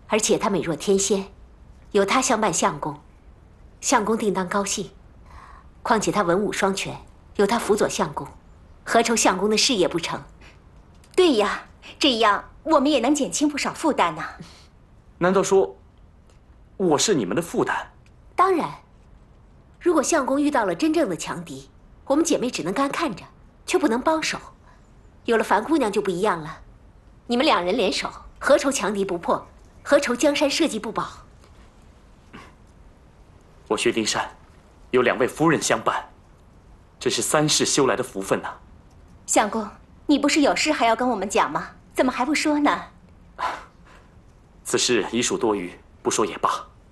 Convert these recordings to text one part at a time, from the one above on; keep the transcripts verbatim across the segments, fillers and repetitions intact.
而且她美若天仙，有她相伴相公，相公定当高兴。况且她文武双全，有她辅佐相公，何愁相公的事业不成？ 对呀，这样我们也能减轻不少负担呢。 难道说我是你们的负担？ 当然，如果相公遇到了真正的强敌，我们姐妹只能干看着，却不能帮手。有了樊姑娘就不一样了，你们两人联手，何愁强敌不破？何愁江山社稷不保？ 我薛丁山有两位夫人相伴，这是三世修来的福分呐。 相公，你不是有事还要跟我们讲吗？怎么还不说呢？ 此事已属多余，不说也罢。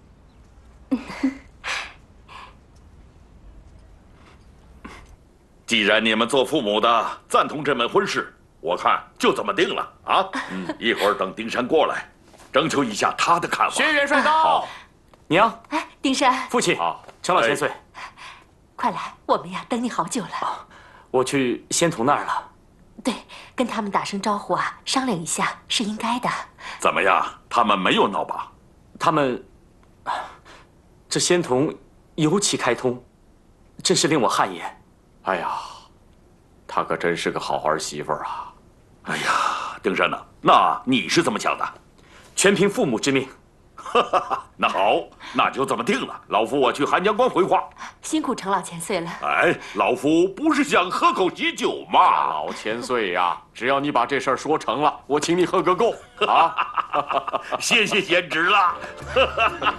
既然你们做父母的赞同这门婚事，我看就这么定了啊！嗯，一会儿等丁山过来，征求一下他的看法。 薛元帅到。 好， 娘， 哎，丁山， 父亲，长老千岁， 快来，我们呀等你好久了。 我去仙童那儿了。 对，跟他们打声招呼啊，商量一下是应该的。 怎么样？他们没有闹吧？ 他们，这仙童尤其开通，真是令我汗颜。 哎呀，她可真是个好儿媳妇啊！ 哎呀，丁山呐，那你是怎么想的？ 全凭父母之命。 那好，那就这么定了。老夫我去寒江关回话。 辛苦程老千岁了。 哎，老夫不是想喝口喜酒吗？ 老千岁呀，只要你把这事儿说成了，我请你喝个够啊！ 谢谢贤侄了。